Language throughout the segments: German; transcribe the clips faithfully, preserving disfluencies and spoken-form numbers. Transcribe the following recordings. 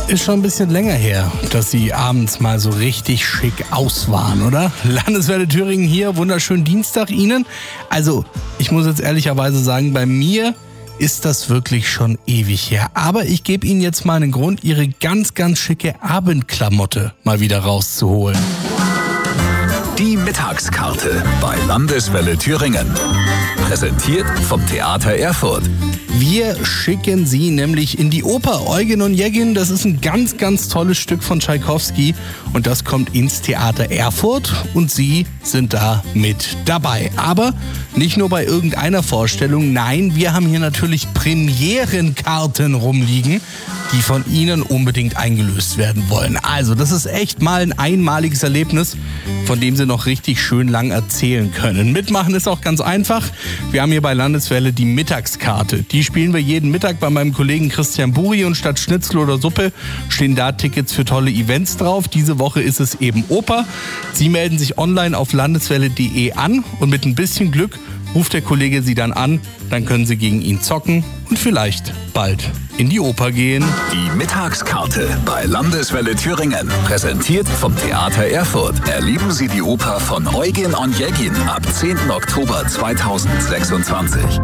Ist schon ein bisschen länger her, dass Sie abends mal so richtig schick aus waren, oder? Landeswelle Thüringen hier, wunderschönen Dienstag Ihnen. Also, ich muss jetzt ehrlicherweise sagen, bei mir ist das wirklich schon ewig her. Aber ich gebe Ihnen jetzt mal einen Grund, Ihre ganz, ganz schicke Abendklamotte mal wieder rauszuholen. Die Mittagskarte bei Landeswelle Thüringen. Präsentiert vom Theater Erfurt. Wir schicken Sie nämlich in die Oper Eugen und Onegin. Das ist ein ganz, ganz tolles Stück von Tschaikowski und das kommt ins Theater Erfurt und Sie sind da mit dabei. Aber nicht nur bei irgendeiner Vorstellung, nein, wir haben hier natürlich Premierenkarten rumliegen, die von Ihnen unbedingt eingelöst werden wollen. Also, das ist echt mal ein einmaliges Erlebnis, von dem Sie noch richtig schön lang erzählen können. Mitmachen ist auch ganz einfach. Wir haben hier bei Landeswelle die Mittagskarte. Die spielen wir jeden Mittag bei meinem Kollegen Christian Buri und statt Schnitzel oder Suppe stehen da Tickets für tolle Events drauf. Diese Woche ist es eben Oper. Sie melden sich online auf landeswelle punkt de an und mit ein bisschen Glück ruft der Kollege Sie dann an. Dann können Sie gegen ihn zocken und vielleicht bald in die Oper gehen. Die Mittagskarte bei Landeswelle Thüringen. Präsentiert vom Theater Erfurt. Erleben Sie die Oper von Eugen und Onegin ab zehnten Oktober zweitausendsechsundzwanzig.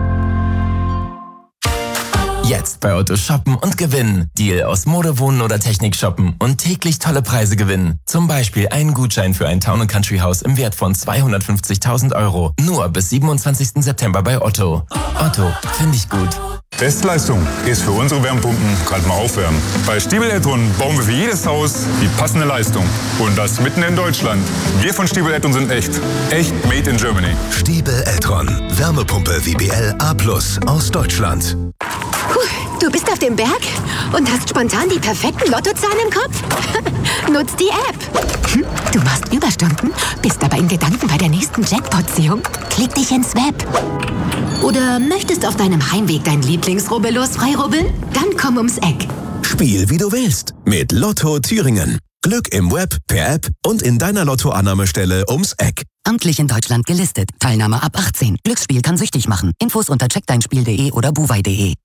Jetzt bei Otto shoppen und gewinnen. Deal aus Mode, Wohnen oder Technik shoppen und täglich tolle Preise gewinnen. Zum Beispiel einen Gutschein für ein Town and Country Haus im Wert von zweihundertfünfzigtausend Euro. Nur bis siebenundzwanzigsten September bei Otto. Otto, finde ich gut. Bestleistung ist für unsere Wärmepumpen kalt mal aufwärmen. Bei Stiebel Eltron bauen wir für jedes Haus die passende Leistung. Und das mitten in Deutschland. Wir von Stiebel Eltron sind echt. Echt made in Germany. Stiebel Eltron. Wärmepumpe W B L A plus aus Deutschland. Puh, du bist auf dem Berg und hast spontan die perfekten Lottozahlen im Kopf? Nutz die App. Hm, du machst Überstunden, bist aber in Gedanken bei der nächsten Jackpot-Ziehung. Klick dich ins Web. Oder möchtest auf deinem Heimweg dein Lieblingsrubbellos freirubbeln? Dann komm ums Eck. Spiel wie du willst mit Lotto Thüringen. Glück im Web, per App und in deiner Lottoannahmestelle ums Eck. Amtlich in Deutschland gelistet. Teilnahme ab achtzehn. Glücksspiel kann süchtig machen. Infos unter check dein spiel punkt de oder buwei punkt de.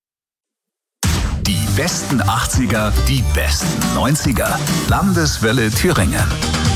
Die besten achtziger, die besten neunziger. Landeswelle Thüringen.